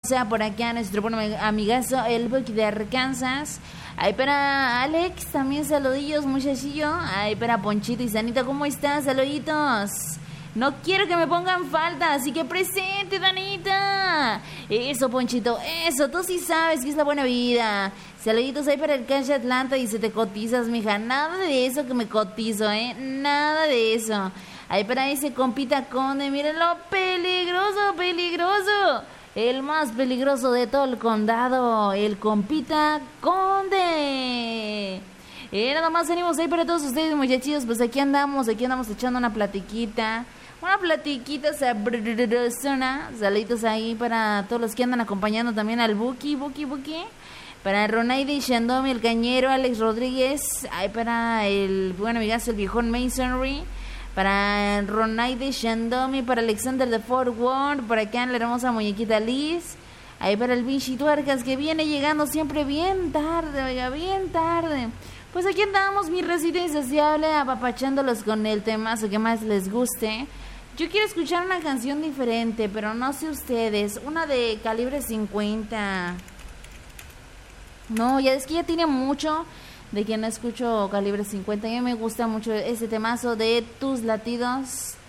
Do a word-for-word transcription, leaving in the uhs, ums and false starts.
sea, por acá nuestro buen amigazo, el Buki de Arkansas. Ay, para Alex, también saludillos, muchachillo. Ay, para Ponchito y Sanita, ¿cómo están? Saluditos. No quiero que me pongan falta, así que presente, Danita. Eso, Ponchito, eso, tú sí sabes que es la buena vida. Saluditos ahí para el Cash Atlanta y se te cotizas, mija. Nada de eso que me cotizo, ¿eh? Nada de eso. Ahí para ese compita Conde, mírenlo, peligroso, peligroso. El más peligroso de todo el condado, el compita Conde. Eh, nada más venimos ahí para todos ustedes, muchachos. Pues aquí andamos, aquí andamos echando una platiquita. Una platiquita sabrosona. Saluditos ahí para todos los que andan acompañando también al Buki, Buki, Buki. Para Ronaide Shandomi, el Cañero, Alex Rodríguez. Ahí para el buen amigazo, el viejón Masonry. Para Ronaide Shandomi, para Alexander de Fort Worth. Para acá la hermosa muñequita Liz. Ahí para el Vinci Tuercas, que viene llegando siempre bien tarde, oiga, bien tarde. Pues aquí andamos, mi residencia insaciable, apapachándolos con el temazo que más les guste. Yo quiero escuchar una canción diferente, pero no sé ustedes. Una de calibre cincuenta. No, ya es que ya tiene mucho de que no escucho calibre cincuenta. A mí me gusta mucho ese temazo de Tus Latidos.